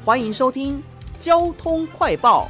欢迎收听交通快报。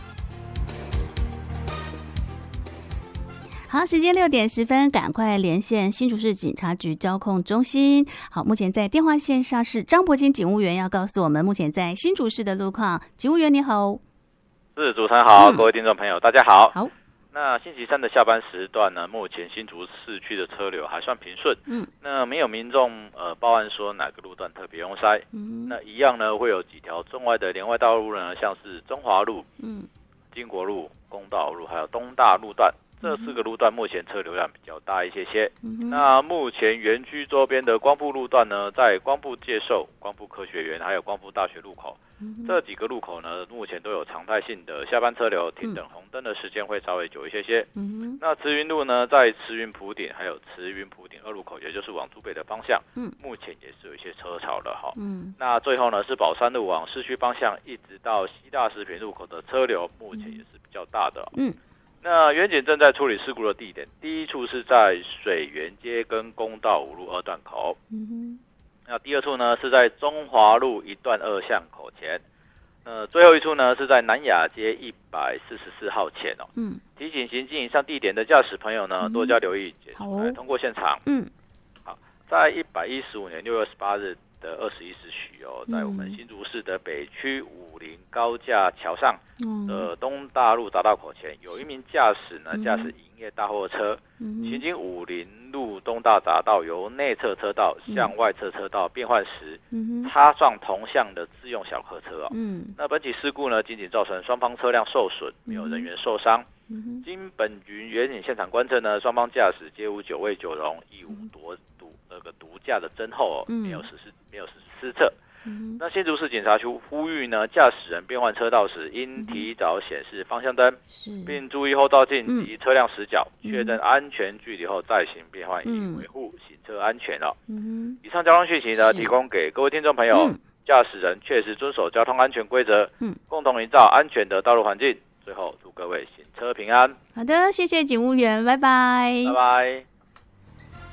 好，时间6:10，赶快连线新竹市警察局交控中心。好，目前在电话线上是张伯金警务员，要告诉我们目前在新竹市的路况。警务员你好。 是，主持人好，各位听众朋友大家好。 好， 那星期三的下班时段呢，目前新竹市区的车流还算平顺。那没有民众报案说哪个路段特别拥塞。那一样呢，会有几条中外的连外道路呢，像是中华路、经国路、公道路，还有东大路段。这4个路段目前车流量比较大一些。那目前园区周边的光复路段呢，在光复介寿、光复科学园还有光复大学路口，这几个路口呢，目前都有常态性的下班车流，停等红灯的时间会稍微久一些。那慈云路呢，在慈云埔顶还有慈云埔顶2路口，也就是往竹北的方向，目前也是有一些车潮的哈。那最后呢，是宝山路往市区方向一直到西大食品路口的车流，目前也是比较大的。那远警正在处理事故的地点，第一处是在水源街跟公道5路2段口。那第二处呢是在中华路1段2巷口前。最后一处呢是在南雅街144号前哦。提醒行经以上地点的驾驶朋友呢，多加留意，减速来通过现场。好，在115年6月28日的21时许哦，在我们新竹市的北区武林高架桥上的东大路匝道口前，有一名驾驶营业大货车，行经武林路东大匝道由内侧车道向外侧车道变换时，擦撞同向的自用小客车哦。那本起事故呢，仅造成双方车辆受损，没有人员受伤。经本局远景现场观测呢，双方驾驶皆无酒味酒容，亦无毒驾的侦后哦，没有实施施测。那新竹市警察局呼吁呢，驾驶人变换车道时，应提早显示方向灯，并注意后照镜及车辆死角，确认安全距离后再行变换，以维护行车安全了。以上交通讯息呢，提供给各位听众朋友，驾驶人确实遵守交通安全规则，共同营造安全的道路环境。最后，祝各位行车平安。 好的，谢谢警务员，拜拜。 拜拜。